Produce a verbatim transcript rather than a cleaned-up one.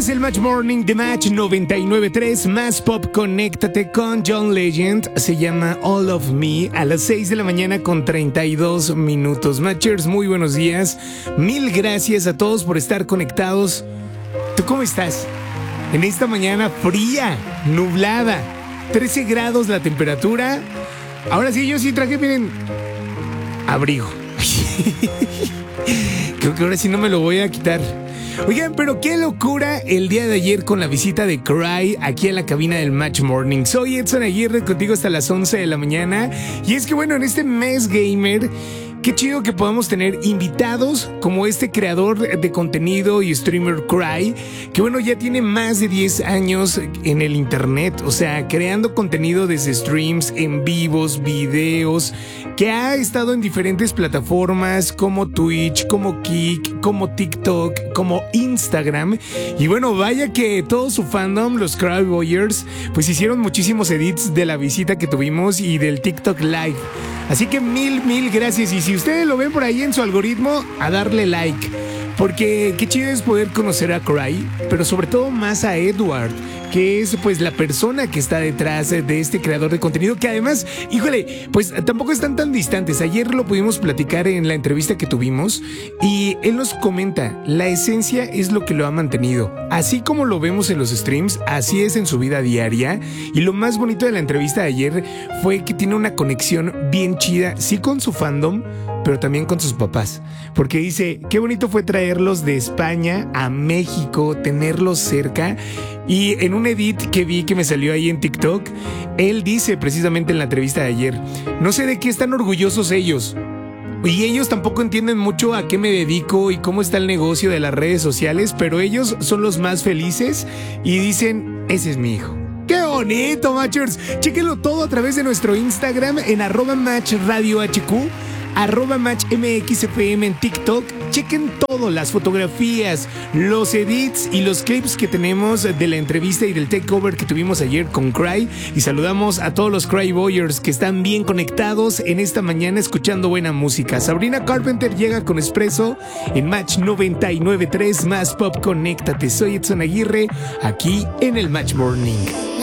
es el Match Morning de Match noventa y nueve punto tres, más pop. Conéctate con John Legend, se llama All of Me, a las seis de la mañana con treinta y dos minutos. Matchers, muy buenos días, mil gracias a todos por estar conectados. ¿Tú cómo estás? En esta mañana fría, nublada, trece grados la temperatura. Ahora sí, yo sí traje, miren, abrigo. Creo que ahora sí no me lo voy a quitar. Oigan, pero qué locura el día de ayer con la visita de Cry aquí a la cabina del Match Morning. Soy Edson Aguirre, contigo hasta las once de la mañana. Y es que bueno, en este mes gamer, qué chido que podamos tener invitados como este creador de contenido y streamer Cry, que bueno, ya tiene más de diez años en el internet, o sea, creando contenido desde streams, en vivos, videos, que ha estado en diferentes plataformas como Twitch, como Kick, como TikTok, como Instagram. Y bueno, vaya que todo su fandom, los Cry Boyers, pues hicieron muchísimos edits de la visita que tuvimos y del TikTok Live. Así que mil, mil gracias. Y si ustedes lo ven por ahí en su algoritmo, a darle like. Porque qué chido es poder conocer a Cry, pero sobre todo más a Edward, que es pues la persona que está detrás de este creador de contenido, que además, híjole, pues tampoco están tan distantes. Ayer lo pudimos platicar en la entrevista que tuvimos y él nos comenta, la esencia es lo que lo ha mantenido. Así como lo vemos en los streams, así es en su vida diaria. Y lo más bonito de la entrevista de ayer fue que tiene una conexión bien chida, sí con su fandom, pero también con sus papás, porque dice, qué bonito fue traerlos de España a México, tenerlos cerca. Y en un edit que vi que me salió ahí en TikTok, él dice precisamente en la entrevista de ayer, no sé de qué están orgullosos ellos, y ellos tampoco entienden mucho a qué me dedico y cómo está el negocio de las redes sociales, pero ellos son los más felices y dicen, ese es mi hijo. ¡Qué bonito, Matchers! Chéquenlo todo a través de nuestro Instagram en arroba Match Radio H Q, arroba Match M X F M en TikTok. Chequen todo, las fotografías, los edits y los clips que tenemos de la entrevista y del takeover que tuvimos ayer con Cry. Y saludamos a todos los Cry Boyers que están bien conectados en esta mañana escuchando buena música. Sabrina Carpenter llega con Espresso en Match noventa y nueve punto tres, más pop. Conéctate, soy Edson Aguirre, aquí en el Match Morning.